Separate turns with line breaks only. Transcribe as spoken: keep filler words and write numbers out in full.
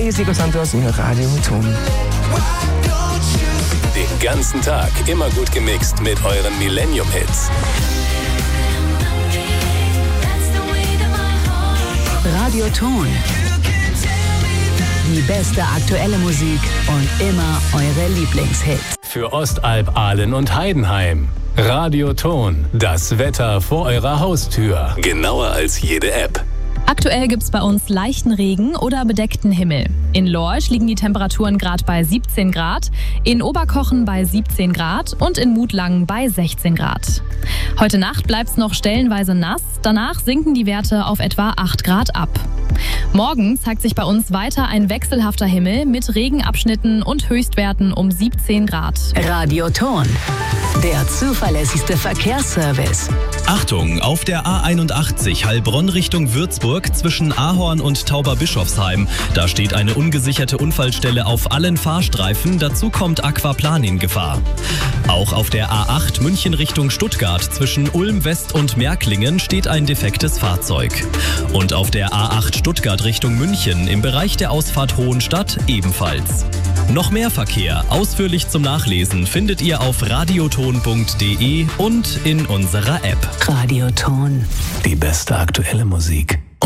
Sigo Santos in Radio Ton.
Den ganzen Tag immer gut gemixt mit euren Millennium-Hits.
Radio Ton. Die beste aktuelle Musik und immer eure Lieblingshits.
Für Ostalb, Ahlen und Heidenheim. Radio Ton. Das Wetter vor eurer Haustür. Genauer als jede App.
Aktuell gibt's bei uns leichten Regen oder bedeckten Himmel. In Lorsch liegen die Temperaturen gerade bei siebzehn Grad, in Oberkochen bei siebzehn Grad und in Mutlangen bei sechzehn Grad. Heute Nacht bleibt's noch stellenweise nass, danach sinken die Werte auf etwa acht Grad ab. Morgen zeigt sich bei uns weiter ein wechselhafter Himmel mit Regenabschnitten und Höchstwerten um siebzehn Grad.
Radio Ton, der zuverlässigste Verkehrsservice.
Achtung, auf der A einundachtzig Heilbronn Richtung Würzburg zwischen Ahorn und Tauberbischofsheim. Da steht eine ungesicherte Unfallstelle auf allen Fahrstreifen, dazu kommt Aquaplan in Gefahr. Auch auf der A acht München Richtung Stuttgart zwischen Ulm West und Märklingen steht ein defektes Fahrzeug. Und auf der A acht Stuttgart Richtung München im Bereich der Ausfahrt Hohenstadt ebenfalls. Noch mehr Verkehr, ausführlich zum Nachlesen, findet ihr auf radioton punkt de und in unserer App.
Radio Ton.
Die beste aktuelle Musik.